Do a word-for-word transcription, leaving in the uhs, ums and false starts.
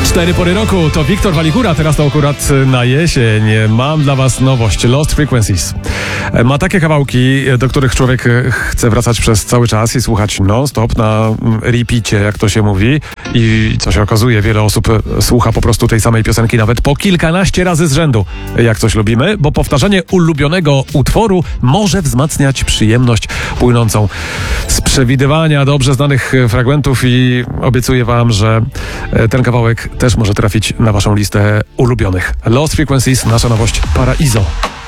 Cztery pory roku to Wiktor Waligura, teraz to akurat na jesień. Mam dla was nowość, Lost Frequencies. Ma takie kawałki, do których człowiek chce wracać przez cały czas i słuchać non-stop, na repeacie, jak to się mówi. I co się okazuje, wiele osób słucha po prostu tej samej piosenki nawet po kilkanaście razy z rzędu, jak coś lubimy, bo powtarzanie ulubionego utworu może wzmacniać przyjemność płynącą z przewidywania dobrze znanych fragmentów i obiecuję wam, że ten kawałek też może trafić na waszą listę ulubionych. Lost Frequencies, nasza nowość Paraiso.